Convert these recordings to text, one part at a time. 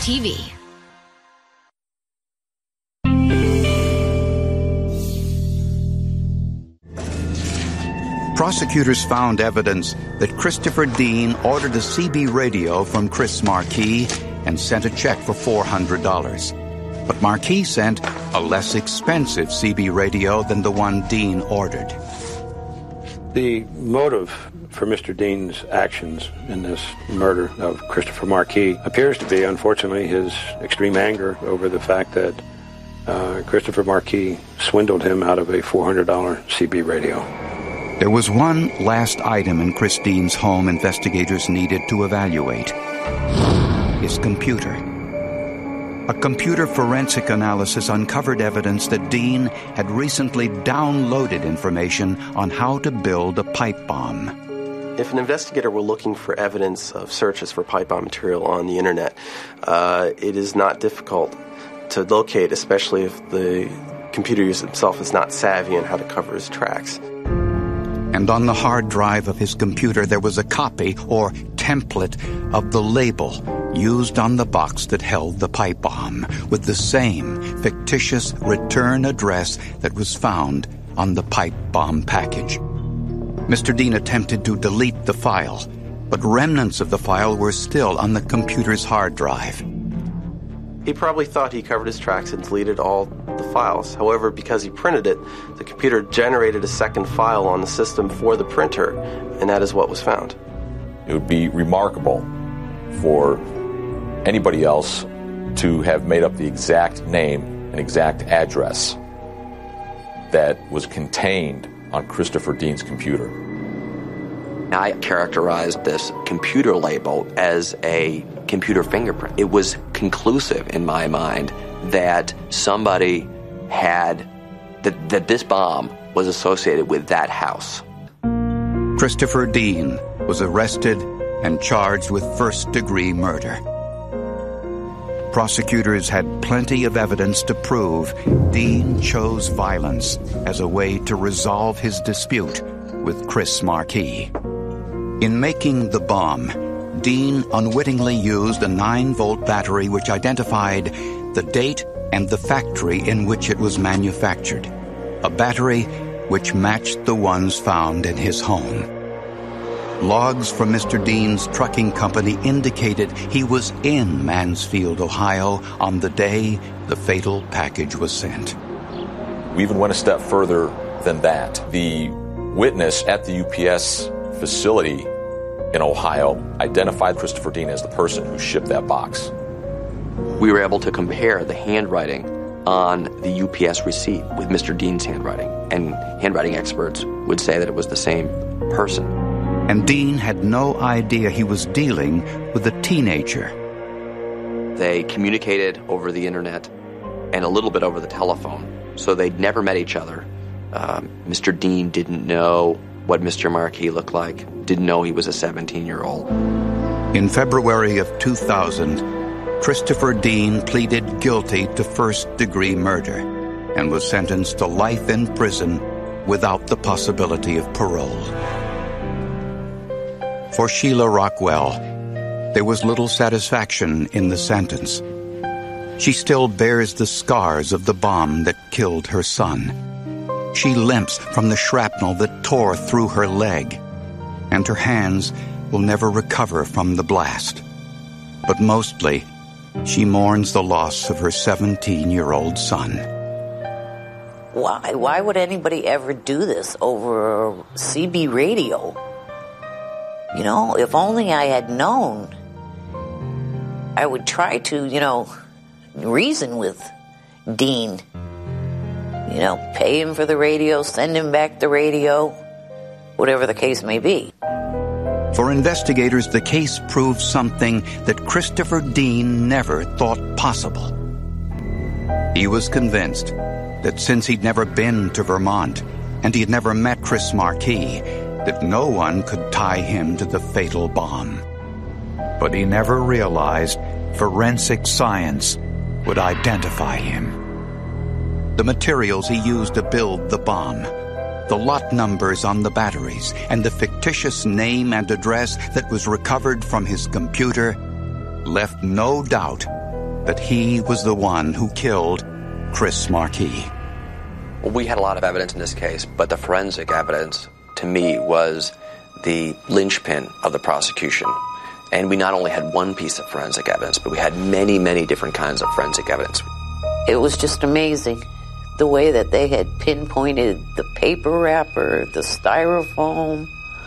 TV. Prosecutors found evidence that Christopher Dean ordered a CB radio from Chris Marquis and sent a check for $400. But Marquis sent a less expensive CB radio than the one Dean ordered. The motive for Mr. Dean's actions in this murder of Christopher Marquis appears to be, unfortunately, his extreme anger over the fact that Christopher Marquis swindled him out of a $400 CB radio. There was one last item in Chris Dean's home investigators needed to evaluate: his computer. A computer forensic analysis uncovered evidence that Dean had recently downloaded information on how to build a pipe bomb. If an investigator were looking for evidence of searches for pipe bomb material on the internet, it is not difficult to locate, especially if the computer user himself is not savvy on how to cover his tracks. And on the hard drive of his computer there was a copy, or template, of the label used on the box that held the pipe bomb, with the same fictitious return address that was found on the pipe bomb package. Mr. Dean attempted to delete the file, but remnants of the file were still on the computer's hard drive. He probably thought he covered his tracks and deleted all the files. However, because he printed it, the computer generated a second file on the system for the printer, and that is what was found. It would be remarkable for anybody else to have made up the exact name and exact address that was contained on Christopher Dean's computer. I characterized this computer label as a computer fingerprint. It was conclusive in my mind that somebody had, that this bomb was associated with that house. Christopher Dean was arrested and charged with first-degree murder. Prosecutors had plenty of evidence to prove Dean chose violence as a way to resolve his dispute with Chris Marquis. In making the bomb, Dean unwittingly used a 9-volt battery which identified the date and the factory in which it was manufactured, a battery which matched the ones found in his home. Logs from Mr. Dean's trucking company indicated he was in Mansfield, Ohio, on the day the fatal package was sent. We even went a step further than that. The witness at the UPS facility in Ohio identified Christopher Dean as the person who shipped that box. We were able to compare the handwriting on the UPS receipt with Mr. Dean's handwriting, and handwriting experts would say that it was the same person. And Dean had no idea he was dealing with a teenager. They communicated over the internet and a little bit over the telephone, so they'd never met each other. Mr. Dean didn't know what Mr. Marquis looked like, didn't know he was a 17-year-old. In February of 2000, Christopher Dean pleaded guilty to first-degree murder and was sentenced to life in prison without the possibility of parole. For Sheila Rockwell, there was little satisfaction in the sentence. She still bears the scars of the bomb that killed her son. She limps from the shrapnel that tore through her leg, and her hands will never recover from the blast. But mostly, she mourns the loss of her 17-year-old son. Why? Why would anybody ever do this over CB radio? You know, if only I had known, I would try to, reason with Dean. Pay him for the radio, send him back the radio, whatever the case may be. For investigators, the case proved something that Christopher Dean never thought possible. He was convinced that since he'd never been to Vermont and he had never met Chris Marquis, that no one could tie him to the fatal bomb. But he never realized forensic science would identify him. The materials he used to build the bomb, the lot numbers on the batteries, and the fictitious name and address that was recovered from his computer left no doubt that he was the one who killed Chris Markey. Well, we had a lot of evidence in this case, but the forensic evidence, to me, was the linchpin of the prosecution. And we not only had one piece of forensic evidence, but we had many, many different kinds of forensic evidence. It was just amazing the way that they had pinpointed the paper wrapper, the styrofoam,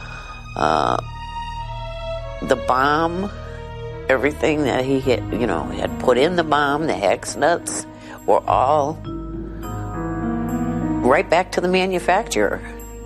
the bomb, everything that he had put in the bomb, the hex nuts, were all right back to the manufacturer.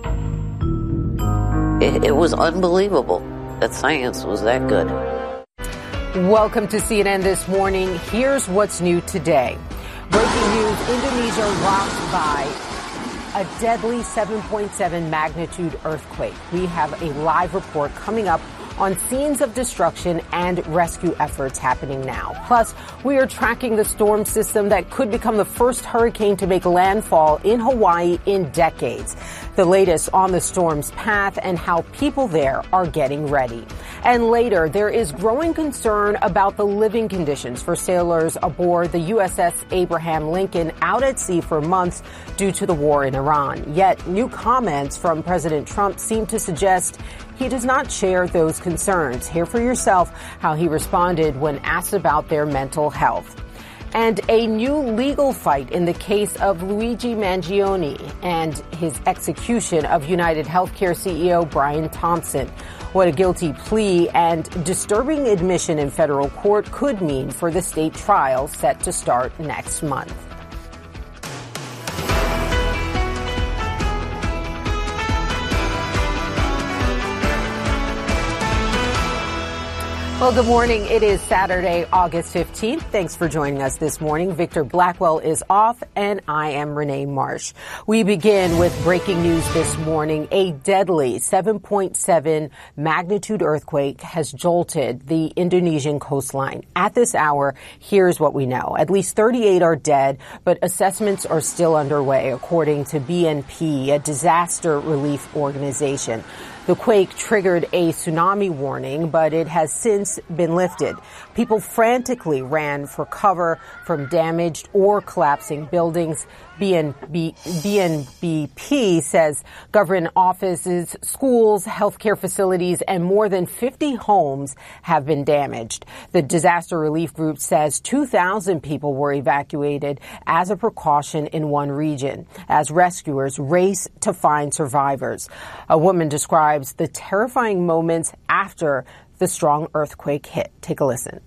It was unbelievable that science was that good. Welcome to CNN This Morning. Here's what's new today. Breaking news, Indonesia rocked by a deadly 7.7 magnitude earthquake. We have a live report coming up on scenes of destruction and rescue efforts happening now. Plus, we are tracking the storm system that could become the first hurricane to make landfall in Hawaii in decades. The latest on the storm's path and how people there are getting ready. And later, there is growing concern about the living conditions for sailors aboard the USS Abraham Lincoln out at sea for months due to the war in Iran. Yet, new comments from President Trump seem to suggest he does not share those concerns. Hear for yourself how he responded when asked about their mental health. And a new legal fight in the case of Luigi Mangione and his execution of United Healthcare CEO Brian Thompson. What a guilty plea and disturbing admission in federal court could mean for the state trial set to start next month. Well, good morning. It is Saturday, August 15th. Thanks for joining us this morning. Victor Blackwell is off, and I am Renee Marsh. We begin with breaking news this morning. A deadly 7.7 magnitude earthquake has jolted the Indonesian coastline. At this hour, here's what we know. At least 38 are dead, but assessments are still underway, according to BNP, a disaster relief organization. The quake triggered a tsunami warning, but it has since been lifted. People frantically ran for cover from damaged or collapsing buildings. BNBP says government offices, schools, healthcare facilities, and more than 50 homes have been damaged. The disaster relief group says 2,000 people were evacuated as a precaution in one region as rescuers race to find survivors. A woman describes the terrifying moments after the strong earthquake hit. Take a listen.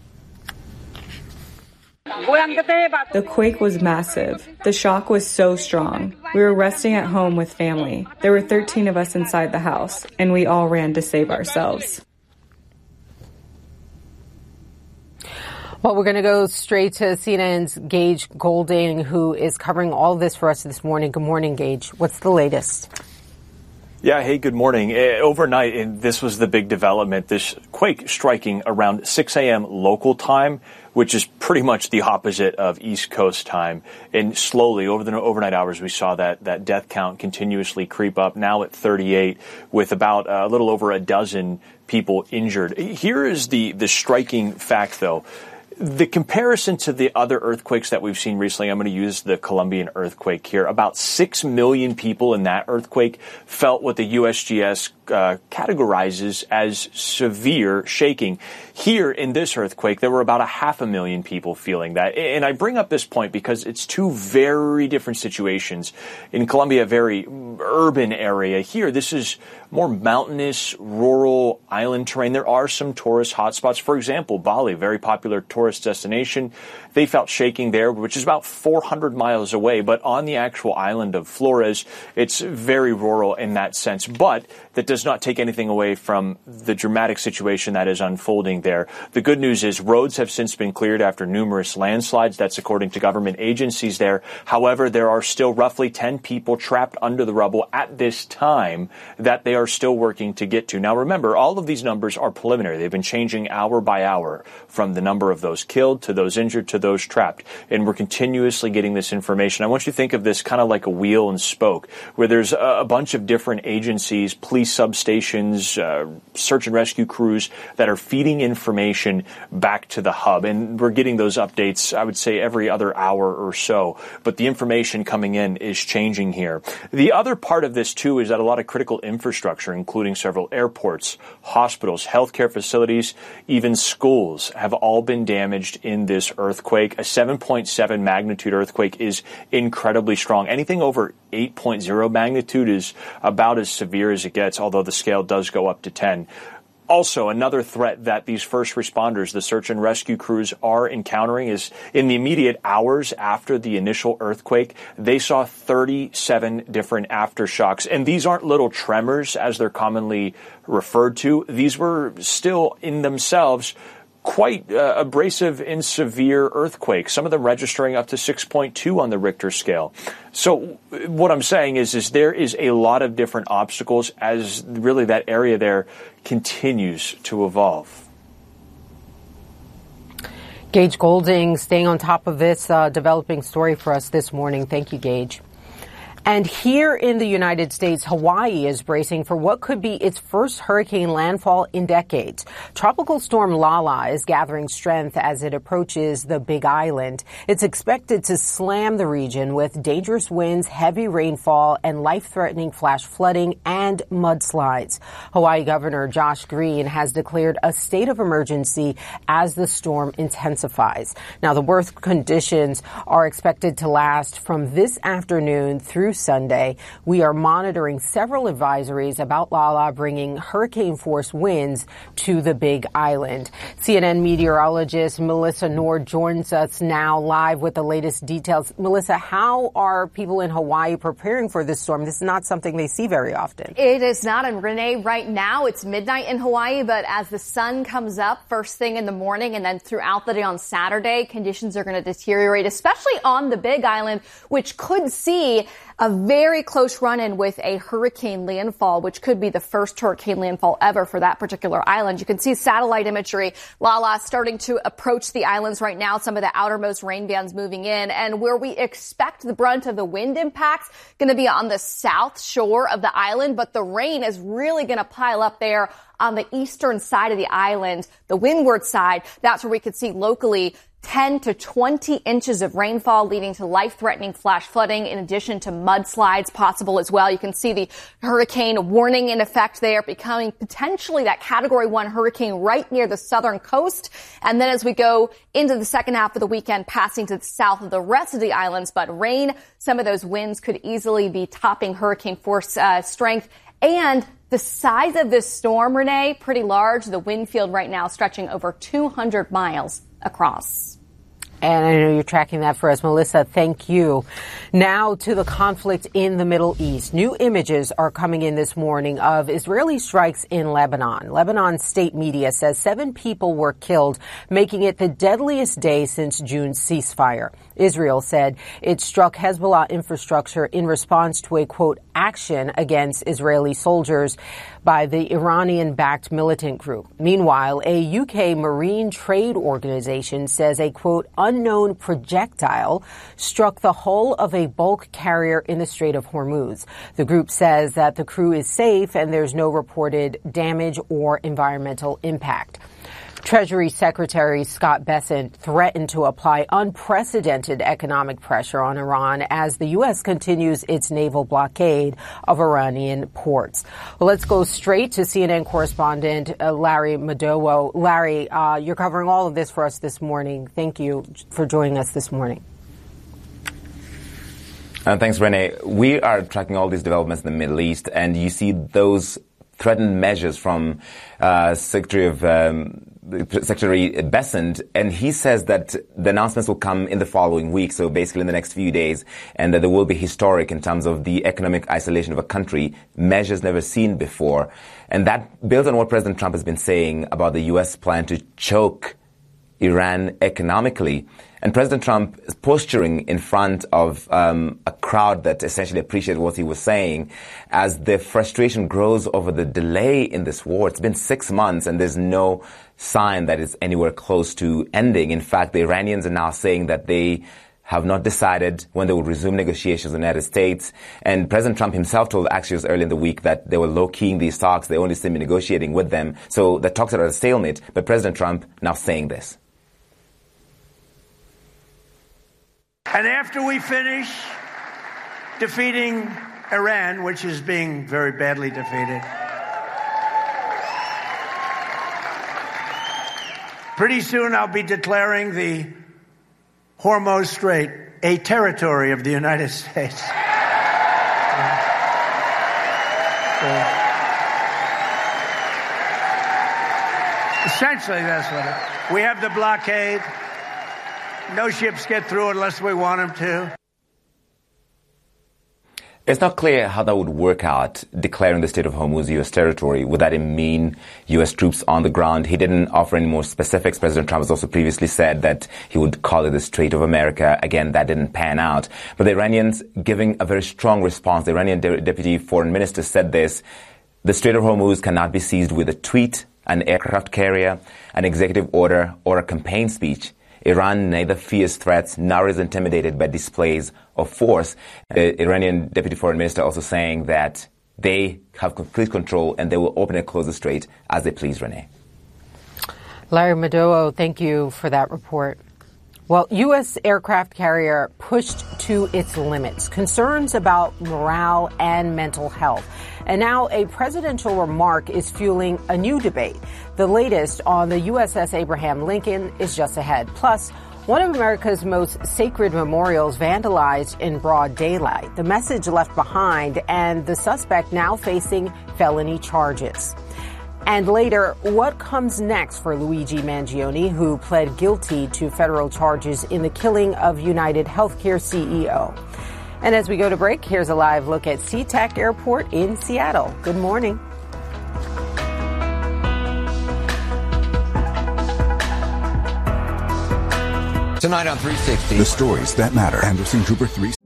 The quake was massive. The shock was so strong. We were resting at home with family. There were 13 of us inside the house, and we all ran to save ourselves. Well, we're going to go straight to CNN's Gage Golding, who is covering all of this for us this morning. Good morning, Gage. What's the latest? Yeah, hey, good morning. Overnight, and this was the big development, this quake striking around 6 a.m. local time, which is pretty much the opposite of East Coast time. And slowly, over the overnight hours, we saw that death count continuously creep up, now at 38, with about a little over a dozen people injured. Here is the striking fact, though. The comparison to the other earthquakes that we've seen recently, I'm going to use the Colombian earthquake here. About 6 million people in that earthquake felt what the USGS categorizes as severe shaking. Here in this earthquake, there were about 500,000 people feeling that. And I bring up this point because it's two very different situations. In Colombia, a very urban area. Here, this is more mountainous, rural, island terrain. There are some tourist hotspots. For example, Bali, very popular tourist destination. They felt shaking there, which is about 400 miles away. But on the actual island of Flores, it's very rural in that sense. But that does not take anything away from the dramatic situation that is unfolding there. The good news is roads have since been cleared after numerous landslides. That's according to government agencies there. However, there are still roughly 10 people trapped under the rubble at this time that they are still working to get to. Now, remember, all of these numbers are preliminary. They've been changing hour by hour from the number of those killed to those injured to those trapped. And we're continuously getting this information. I want you to think of this kind of like a wheel and spoke, where there's a bunch of different agencies, police substations, search and rescue crews that are feeding information back to the hub. And we're getting those updates, I would say, every other hour or so. But the information coming in is changing here. The other part of this, too, is that a lot of critical infrastructure, including several airports, hospitals, healthcare facilities, even schools, have all been damaged in this earthquake. A 7.7 magnitude earthquake is incredibly strong. Anything over 8.0 magnitude is about as severe as it gets, although the scale does go up to 10. Also, another threat that these first responders, the search and rescue crews, are encountering is in the immediate hours after the initial earthquake, they saw 37 different aftershocks. And these aren't little tremors, as they're commonly referred to. These were still in themselves quite abrasive and severe earthquakes, some of them registering up to 6.2 on the Richter scale. So what I'm saying is there is a lot of different obstacles as really that area there continues to evolve. Gage Golding staying on top of this developing story for us this morning. Thank you, Gage. And here in the United States, Hawaii is bracing for what could be its first hurricane landfall in decades. Tropical storm Lala is gathering strength as it approaches the Big Island. It's expected to slam the region with dangerous winds, heavy rainfall, and life-threatening flash flooding and mudslides. Hawaii Governor Josh Green has declared a state of emergency as the storm intensifies. Now, the worst conditions are expected to last from this afternoon through Sunday. We are monitoring several advisories about Lala bringing hurricane-force winds to the Big Island. CNN meteorologist Melissa Nord joins us now live with the latest details. Melissa, how are people in Hawaii preparing for this storm? This is not something they see very often. It is not. And Renee, right now it's midnight in Hawaii, but as the sun comes up first thing in the morning and then throughout the day on Saturday, conditions are going to deteriorate, especially on the Big Island, which could see a very close run-in with a hurricane landfall, which could be the first hurricane landfall ever for that particular island. You can see satellite imagery. Lala starting to approach the islands right now, some of the outermost rain bands moving in. And where we expect the brunt of the wind impacts going to be on the south shore of the island, but the rain is really going to pile up there on the eastern side of the island, the windward side. That's where we could see locally 10 to 20 inches of rainfall, leading to life-threatening flash flooding, in addition to mudslides possible as well. You can see the hurricane warning in effect there, becoming potentially that Category 1 hurricane right near the southern coast. And then as we go into the second half of the weekend, passing to the south of the rest of the islands. But rain, some of those winds could easily be topping hurricane force strength. And the size of this storm, Renee, pretty large. The wind field right now stretching over 200 miles across. And I know you're tracking that for us, Melissa. Thank you. Now to the conflict in the Middle East. New images are coming in this morning of Israeli strikes in Lebanon. Lebanon's state media says 7 people were killed, making it the deadliest day since June's ceasefire. Israel said it struck Hezbollah infrastructure in response to a, quote, action against Israeli soldiers by the Iranian-backed militant group. Meanwhile, a UK marine trade organization says a, quote, unknown projectile struck the hull of a bulk carrier in the Strait of Hormuz. The group says that the crew is safe and there's no reported damage or environmental impact. Treasury Secretary Scott Bessent threatened to apply unprecedented economic pressure on Iran as the U.S. continues its naval blockade of Iranian ports. Well, let's go straight to CNN correspondent Larry Madowo. Larry, you're covering all of this for us this morning. Thank you for joining us this morning. Thanks, Renee. We are tracking all these developments in the Middle East, and you see those threatened measures from Secretary Bessent, and he says that the announcements will come in the following week, so basically in the next few days, and that they will be historic in terms of the economic isolation of a country, measures never seen before. And that builds on what President Trump has been saying about the U.S. plan to choke Iran economically. And President Trump is posturing in front of a crowd that essentially appreciated what he was saying as the frustration grows over the delay in this war. It's been 6 months and there's no sign that it's anywhere close to ending. In fact, the Iranians are now saying that they have not decided when they will resume negotiations with the United States. And President Trump himself told Axios earlier in the week that they were low-keying these talks. They only seem to be negotiating with them. So the talks are at a stalemate. But President Trump now saying this. And after we finish defeating Iran, which is being very badly defeated, pretty soon I'll be declaring the Hormuz Strait a territory of the United States. Essentially, that's what it is. We have the blockade. No ships get through unless we want them to. It's not clear how that would work out, declaring the Strait of Hormuz U.S. territory. Would that mean U.S. troops on the ground? He didn't offer any more specifics. President Trump has also previously said that he would call it the Strait of America. Again, that didn't pan out. But the Iranians giving a very strong response. The Iranian Deputy Foreign Minister said this: the Strait of Hormuz cannot be seized with a tweet, an aircraft carrier, an executive order, or a campaign speech. Iran neither fears threats nor is intimidated by displays of force. The Iranian Deputy Foreign Minister also saying that they have complete control and they will open and close the strait as they please, Renee. Larry Madowo, thank you for that report. Well, U.S. aircraft carrier pushed to its limits. Concerns about morale and mental health. And now a presidential remark is fueling a new debate. The latest on the USS Abraham Lincoln is just ahead. Plus, one of America's most sacred memorials vandalized in broad daylight. The message left behind and the suspect now facing felony charges. And later, what comes next for Luigi Mangione, who pled guilty to federal charges in the killing of United Healthcare CEO. And as we go to break, here's a live look at SeaTac Airport in Seattle. Good morning. Tonight on 360. The stories that matter. Anderson Cooper 360.